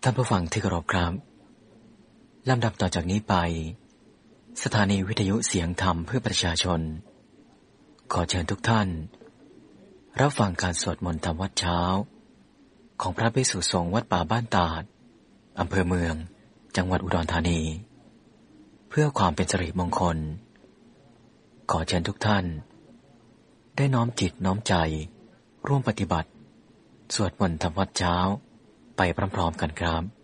ท่านผู้ฟังที่เคารพครับลำดับต่อจากนี้ไปสถานีวิทยุเสียงธรรมเพื่อประชาชนขอเชิญทุกท่านรับฟังการสวดมนต์ธรรมวัดเช้าของพระภิกษุสงฆ์วัดป่าบ้านตาดอำเภอเมืองจังหวัดอุดรธานีเพื่อความเป็นสิริมงคลขอเชิญทุกท่านได้น้อมจิตน้อมใจร่วมปฏิบัติสวดมนต์ธรรมวัดเช้าไปพร้อมๆกันครับ